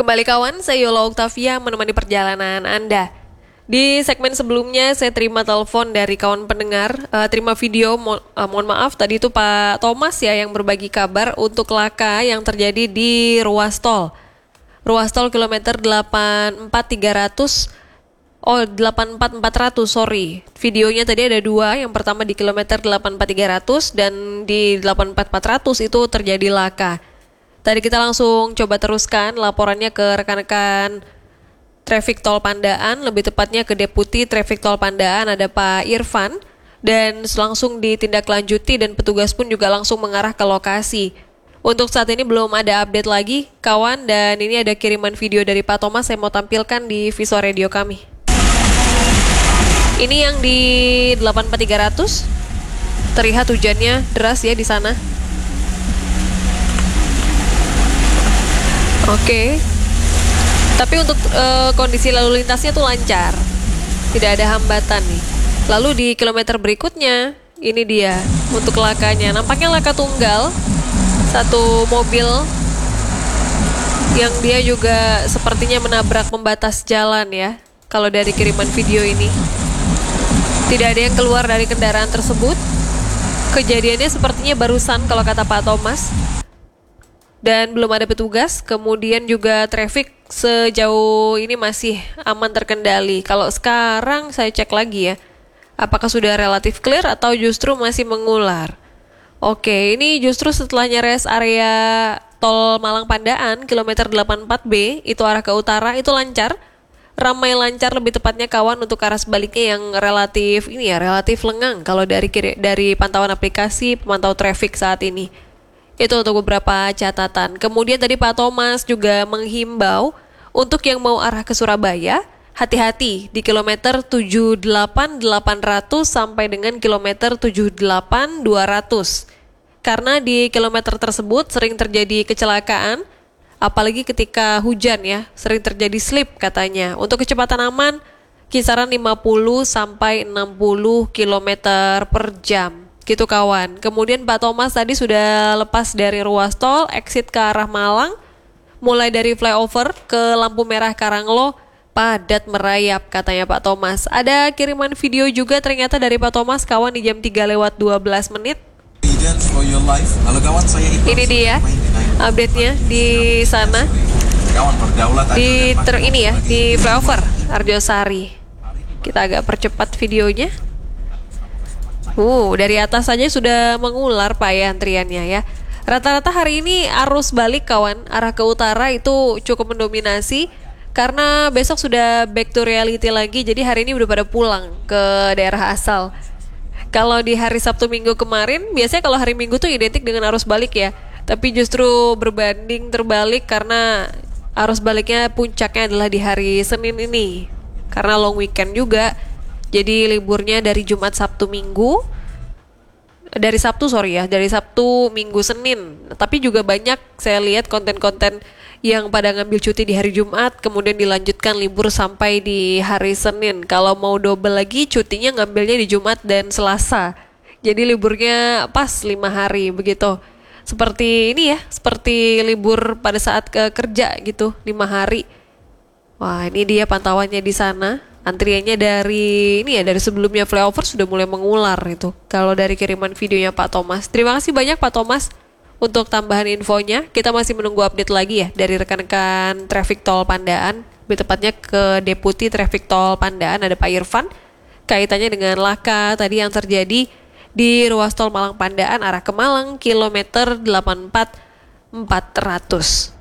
Kembali kawan, saya Yola Oktavia menemani perjalanan Anda. Di segmen sebelumnya saya terima telepon dari kawan pendengar, terima video, mohon maaf tadi itu Pak Thomas ya yang berbagi kabar untuk laka yang terjadi di ruas tol. Ruas tol kilometer 84300, 84400 sorry. Videonya tadi ada dua, yang pertama di kilometer 84300 dan di 84400 itu terjadi laka. Tadi kita langsung coba teruskan laporannya ke rekan-rekan Traffic Tol Pandaan, lebih tepatnya ke Deputi Traffic Tol Pandaan ada Pak Irfan, dan langsung ditindaklanjuti dan petugas pun juga langsung mengarah ke lokasi. Untuk saat ini belum ada update lagi kawan, dan ini ada kiriman video dari Pak Thomas saya mau tampilkan di visual radio kami. Ini yang di 84300, terlihat hujannya deras ya di sana. Oke. Tapi untuk kondisi lalu lintasnya tuh lancar, tidak ada hambatan nih. Lalu di kilometer berikutnya, ini dia untuk lakanya. Nampaknya laka tunggal, satu mobil yang dia juga sepertinya menabrak pembatas jalan ya. Kalau dari kiriman video ini, tidak ada yang keluar dari kendaraan tersebut. Kejadiannya sepertinya barusan kalau kata Pak Thomas. Dan belum ada petugas, kemudian juga traffic sejauh ini masih aman terkendali. Kalau sekarang saya cek lagi ya, apakah sudah relatif clear atau justru masih mengular. Oke, ini justru setelahnya rest area tol Malang Pandaan, kilometer 84B, itu arah ke utara, itu lancar. Ramai lancar lebih tepatnya kawan untuk arah sebaliknya yang relatif lengang kalau dari pantauan aplikasi pemantau traffic saat ini. Itu untuk beberapa catatan. Kemudian tadi Pak Thomas juga menghimbau untuk yang mau arah ke Surabaya, hati-hati di kilometer 78800 sampai dengan kilometer 78200. Karena di kilometer tersebut sering terjadi kecelakaan, apalagi ketika hujan ya, sering terjadi slip katanya. Untuk kecepatan aman, kisaran 50 sampai 60 km per jam. Gitu kawan. Kemudian Pak Thomas tadi sudah lepas dari ruas tol, exit ke arah Malang, mulai dari flyover ke lampu merah Karanglo, padat merayap katanya Pak Thomas. Ada kiriman video juga ternyata dari Pak Thomas kawan di jam 3:12 menit. Ini dia update-nya di sana. Di flyover Arjosari. Kita agak percepat videonya. Dari atas saja sudah mengular Pak ya antriannya ya. Rata-rata hari ini arus balik kawan, arah ke utara itu cukup mendominasi karena besok sudah back to reality lagi. Jadi hari ini udah pada pulang ke daerah asal. Kalau di hari Sabtu Minggu kemarin, biasanya kalau hari Minggu tuh identik dengan arus balik ya. Tapi justru berbanding terbalik karena arus baliknya puncaknya adalah di hari Senin ini. Karena long weekend juga. Jadi liburnya dari Jumat, Sabtu, Minggu. Dari Sabtu, Minggu, Senin. Tapi juga banyak saya lihat konten-konten yang pada ngambil cuti di hari Jumat, kemudian dilanjutkan libur sampai di hari Senin. Kalau mau double lagi, cutinya ngambilnya di Jumat dan Selasa. Jadi liburnya pas 5 hari begitu. Seperti ini ya, seperti libur pada saat kerja gitu, 5 hari. Wah, ini dia pantauannya di sana. Antriannya dari sebelumnya flyover sudah mulai mengular itu. Kalau dari kiriman videonya Pak Thomas. Terima kasih banyak Pak Thomas untuk tambahan infonya. Kita masih menunggu update lagi ya dari rekan-rekan Traffic Tol Pandaan. Lebih tepatnya ke Deputi Traffic Tol Pandaan ada Pak Irfan. Kaitannya dengan laka tadi yang terjadi di ruas tol Malang Pandaan arah ke Malang kilometer 84400.